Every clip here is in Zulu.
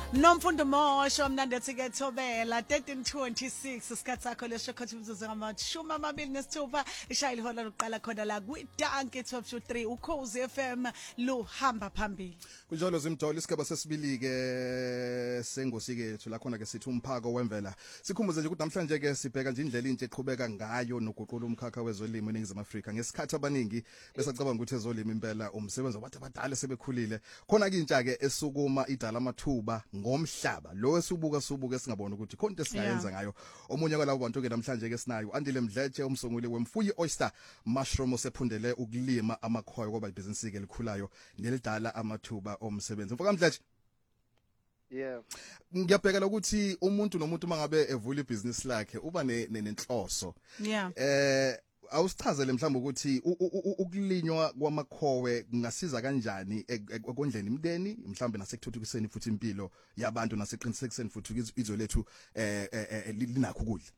Nomfundo Mosho mnandi ethi ke Thobela 1326 isikhathi sakho leshokhothi umzuzu ngamashumi amabili nesithupha ishaya ihola lokuqala khona la kwiDanki 1223 ukhozi FM luhamba phambili. Kunjalo Zimdoli isigaba sesibili ke sengosike yethu la khona ke sithi umphako wemvela. Sikhumbuze nje ukuthi namhlanje ke sibheka nje indlela into eqhubeka ngayo nokuqula umkhakha wezolimo eNingizimu Afrika ngesikhathi abaningi besacabanga ukuthi ezolimo impela umsebenzi wabantu abadala sebekhulile. Khona ke intsha ke esukuma idala amathuba ngomhlaba lo esubuka singabona ukuthi khona into esingayenza ngayo. Omunye kwalabo bantu ke namhlanje ke sinayo Andile Mdletshe umsunguli wemfuyo oyster mushroom osephundele ukulima amakhoyo ngoba ibhizinisi ke likhulayo nelidala amathuba omsebenzi. Mfoka Mdletshe. Yeah. Ngiyabhekela ukuthi umuntu nomuntu mangabe evula ibhizinisi lakhe uba nenhloso. Yeah. Awusichazele mhlawumbe ukuthi ukulinywa kwamakhowe kungasiza kanjani ekondleni imndeni mhlawumbe nasekuthuthukiseni futhi impilo yabantu naseqinisekiseni futhi izwe lethu linakho ukudla.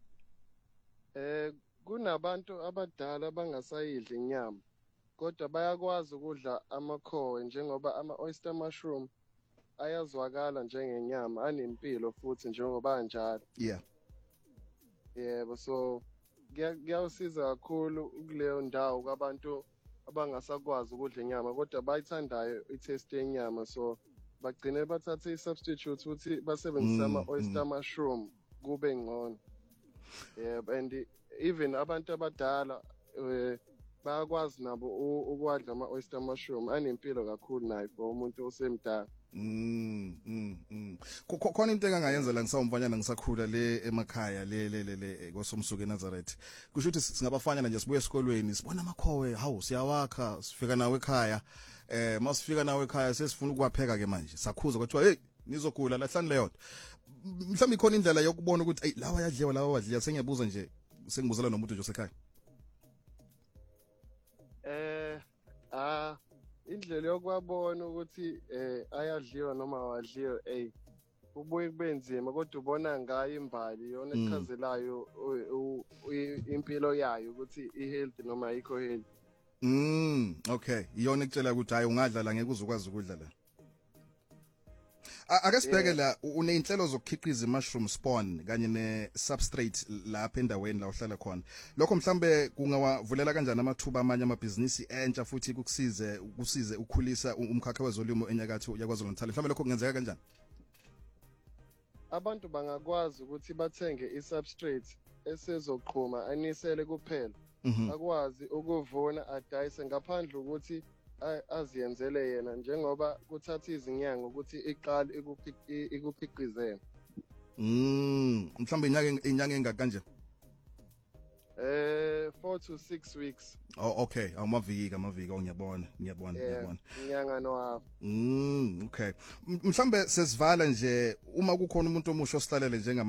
Kunabantu abadala abangasayidli inyama kodwa bayakwazi ukudla amakhowe njengoba ama-oyster mushroom ayazwakala njengenyama anempilo futhi njengoba kanjalo. Yeah. Yebo, so kuyawusiza kakhulu kuleyo ndawo kwabantu abangasakwazi ukudla inyama kodwa bayithandayo i-taste yenyama, so bagcine bathathe i-substitute ukuthi basebenzise ama-oyster mushroom kube ngcono. Yebo, and even abantu abadala bayakwazi nabo ukwadla ama-oyster mushroom anempilo kakhulu nayo for umuntu osemdala. Khona into engangayenza la ngisawumfanyana ngisakhula le emakhaya le kosomsuke eNazareth. Kusho ukuthi singabafanyana nje sibuye esikolweni sibona amakhowe hawu siyawakha sifika nawe ekhaya masifika nawe ekhaya sesifuna ukwapheka ke manje sakhuza kwathiwa hey nizogula lahlani leyo. Mhlawumbe ikhona indlela yokubona ukuthi hey lawa yadliwa lawa wadliwa sengiyabuza nje sengibuzela nomuntu nje osekhaya. Indlela yokwabona ukuthi ayadliwa noma awadliwa kubuye kube nzima kodwa ubona ngayo imbali yona echazelayo impilo yayo ukuthi i-health noma ayikho health. Okay, iyona ekutshela ukuthi hayi ungadla la ngeke uzokwazi ukudla la. Ake sibheke la uneinhlelo zokukhiqiza mushroom spawn kanye ne-substrate lapha endaweni la uhlala khona. Lokho mhlambe kungawavulela kanjani amathuba amanye amabhizinisi entsha futhi kusize ukukhulisa umkhakha wezolimo enyakatho yaKwaZulu-Natal. Mhlambe lokho kungenzeka kanjani? Abantu bangakwazi ukuthi bathenge i-substrate esezoqhuma anisele kuphela. Akwazi ukuvuna adayise ngaphandle ukuthi aziyenzele yena njengoba kuthatha izinyanga ukuthi iqale ikukhiqizele. Mhlambe inyanga engaka kanje? 4 to 6 weeks. Oh okay, amaviki ngiyabona. Inyanga no half. Okay. Mhlambe sesivala nje uma kukhona umuntu omusha osihlalele njenga